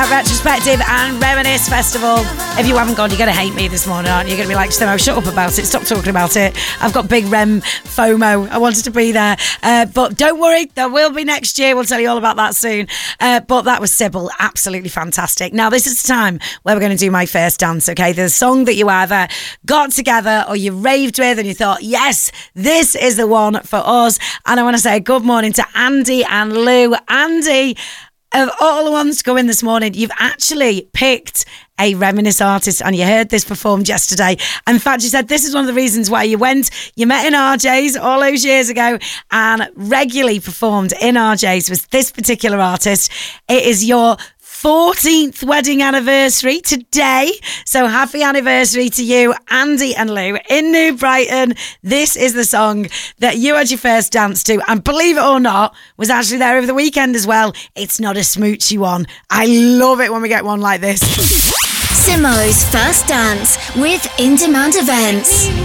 at Retrospective and Reminisce Festival. If you haven't gone, you're going to hate me this morning, aren't you? You're going to be like, Stimo, shut up about it. Stop talking about it. I've got big Rem FOMO. I wanted to be there. But don't worry, there will be next year. We'll tell you all about that soon. But that was Sybil. Absolutely fantastic. Now, this is the time where we're going to do My First Dance, okay? There's a song that you either got together or you raved with and you thought, yes, this is the one for us. And I want to say good morning to Andy and Lou. Andy, of all the ones to go in this morning, you've actually picked a Reminisce artist and you heard this performed yesterday. In fact, you said this is one of the reasons why you met in RJ's all those years ago and regularly performed in RJ's was this particular artist. It is your 14th wedding anniversary today. So happy anniversary to you, Andy and Lou in New Brighton. This is the song that you had your first dance to, and believe it or not, was actually there over the weekend as well. It's not a smoochy one. I love it when we get one like this. Simo's First Dance with In Demand Events.